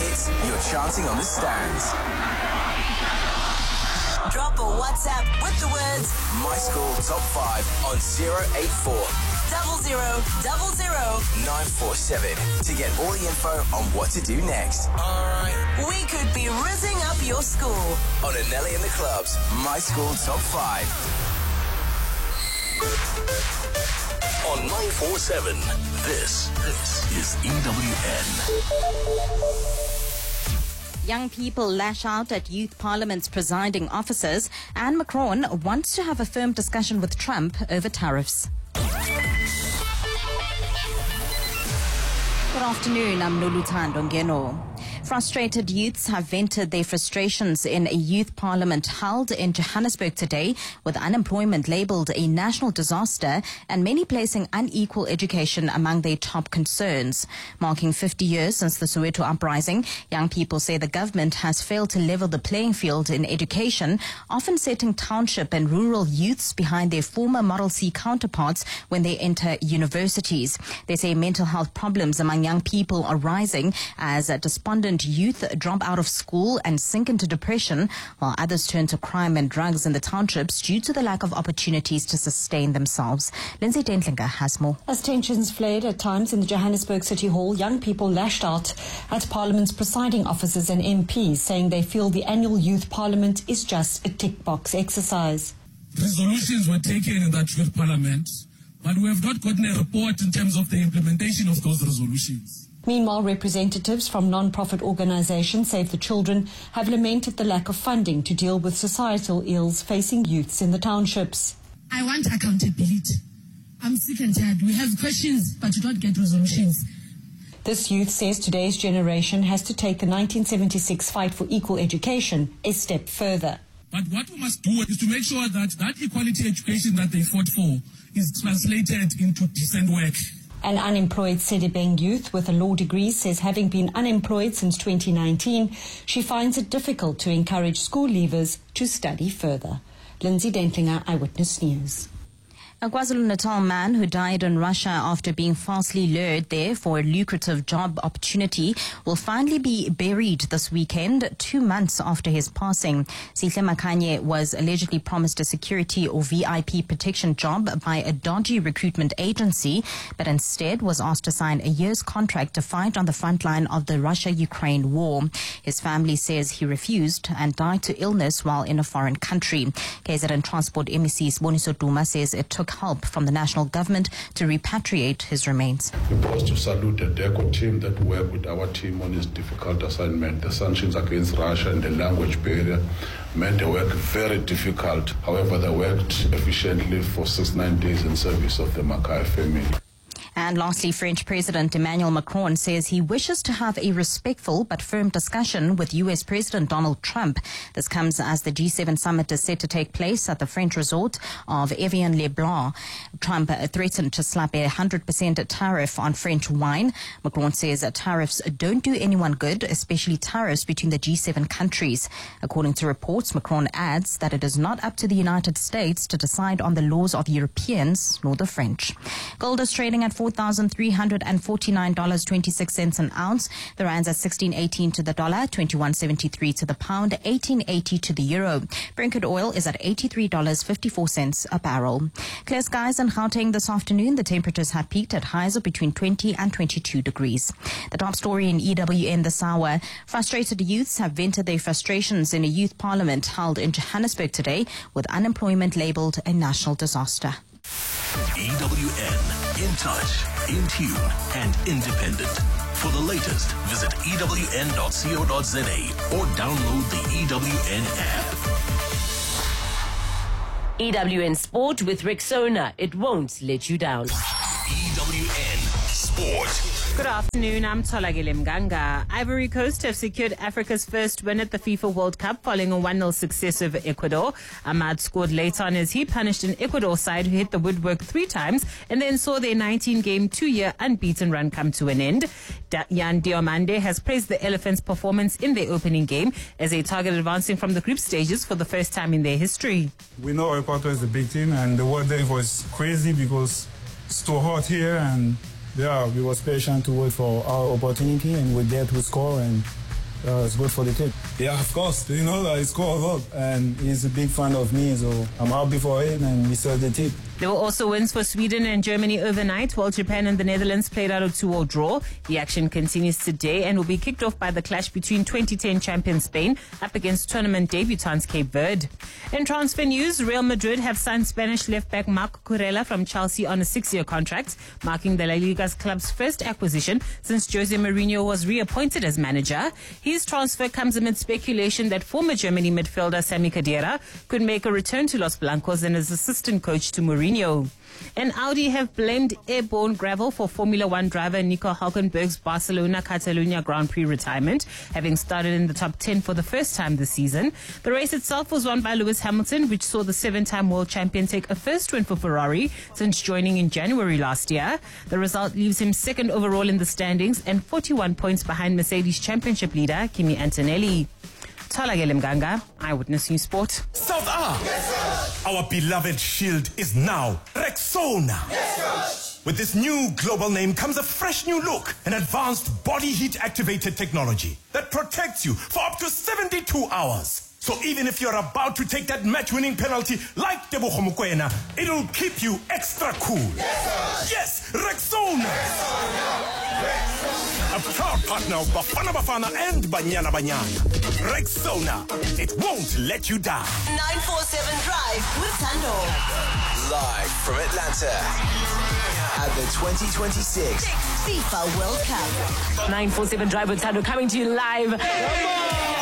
hits, you're chanting on the stands. Drop a WhatsApp with the words My School Top 5 on 084 0000 947 to get all the info on what to do next. Alright. We could be rizzing up your school. On Anelli and the Club's My School Top 5. On 947, this is EWN. Young people lash out at youth parliament's presiding officers, and Macron wants to have a firm discussion with Trump over tariffs. Good afternoon, I'm Noluthando Ngeno. Frustrated youths have vented their frustrations in a youth parliament held in Johannesburg today, with unemployment labelled a national disaster and many placing unequal education among their top concerns. Marking 50 years since the Soweto uprising, young people say the government has failed to level the playing field in education, often setting township and rural youths behind their former Model C counterparts when they enter universities. They say mental health problems among young people are rising as despondent youth drop out of school and sink into depression, while others turn to crime and drugs in the townships due to the lack of opportunities to sustain themselves. Lindsay Dentlinger has more. As tensions flared at times in the Johannesburg City Hall, young people lashed out at Parliament's presiding officers and MPs, saying they feel the annual youth parliament is just a tick box exercise. Resolutions were taken in that youth parliament, but we have not gotten a report in terms of the implementation of those resolutions. Meanwhile, representatives from non-profit organisations Save the Children have lamented the lack of funding to deal with societal ills facing youths in the townships. I want accountability. I'm sick and tired. We have questions, but we don't get resolutions. This youth says today's generation has to take the 1976 fight for equal education a step further. But what we must do is to make sure that equality education that they fought for is translated into decent work. An unemployed Sedibeng youth with a law degree says having been unemployed since 2019, she finds it difficult to encourage school leavers to study further. Lindsay Dentlinger, Eyewitness News. A KwaZulu-Natal man who died in Russia after being falsely lured there for a lucrative job opportunity will finally be buried this weekend, 2 months after his passing. Sihle Makanye was allegedly promised a security or VIP protection job by a dodgy recruitment agency, but instead was asked to sign a year's contract to fight on the front line of the Russia-Ukraine war. His family says he refused and died to illness while in a foreign country. KZN Transport MEC Siboniso Duma says it took help from the national government to repatriate his remains. We pause to salute the DECO team that worked with our team on this difficult assignment. The sanctions against Russia and the language barrier made the work very difficult. However, they worked efficiently for 6-9 days in service of the Mackay family. And lastly, French President Emmanuel Macron says he wishes to have a respectful but firm discussion with U.S. President Donald Trump. This comes as the G7 summit is set to take place at the French resort of Evian-les-Blancs. Trump threatened to slap a 100% tariff on French wine. Macron says tariffs don't do anyone good, especially tariffs between the G7 countries. According to reports, Macron adds that it is not up to the United States to decide on the laws of Europeans nor the French. Gold is trading at $4,349.26 an ounce. The rand's at 16.18 to the dollar, 21.73 to the pound, 18.80 to the euro. Brent oil is at $83.54 a barrel. Clear skies in Gauteng this afternoon. The temperatures have peaked at highs of between 20 and 22 degrees. The top story in EWN this hour. Frustrated youths have vented their frustrations in a youth parliament held in Johannesburg today, with unemployment labelled a national disaster. EWN, in touch, in tune, and independent. For the latest, visit ewn.co.za or download the EWN app. EWN Sport with Rexona. It won't let you down. EWN Sport. Good afternoon, I'm Tolagile Mganga. Ivory Coast have secured Africa's first win at the FIFA World Cup following a 1-0 success over Ecuador. Ahmad scored late on as he punished an Ecuador side who hit the woodwork 3 times and then saw their 19-game, 2-year unbeaten run come to an end. Jan Diomande has praised the Elephants' performance in their opening game as they target advancing from the group stages for the first time in their history. We know Ecuador is a big team and the weather was crazy because it's too hot here, and we was patient to wait for our opportunity, and with that we score, and it's good for the team. Yeah, of course. You know, he scored a lot, and he's a big fan of me, so I'm happy for him, and he served the team. There were also wins for Sweden and Germany overnight, while Japan and the Netherlands played out a 2-2 draw. The action continues today and will be kicked off by the clash between 2010 champion Spain up against tournament debutants Cape Verde. In transfer news, Real Madrid have signed Spanish left-back Marco Corella from Chelsea on a 6-year contract, marking the La Liga's club's first acquisition since Jose Mourinho was reappointed as manager. His transfer comes amid speculation that former Germany midfielder Sami Khedira could make a return to Los Blancos and as assistant coach to Mourinho. And Audi have blamed airborne gravel for Formula One driver Nico Hülkenberg's Barcelona-Catalunya Grand Prix retirement, having started in the top 10 for the first time this season. The race itself was won by Lewis Hamilton, which saw the 7-time world champion take a first win for Ferrari since joining in January last year. The result leaves him second overall in the standings and 41 points behind Mercedes championship leader Kimi Antonelli. Tholakele Mganga, Eyewitness News Sport. South A. Yes, our beloved shield is now Rexona. Yes, with this new global name comes a fresh new look, an advanced body heat activated technology that protects you for up to 72 hours. So even if you're about to take that match-winning penalty like Tebogo Mokoena, it'll keep you extra cool. Yes, Rexona. A proud partner of Bafana Bafana and Banyana Banyana. Rexona, it won't let you down. 947 Drive with Tando. Live from Atlanta at the 2026 FIFA World Cup. 947 Drive with Tando coming to you live.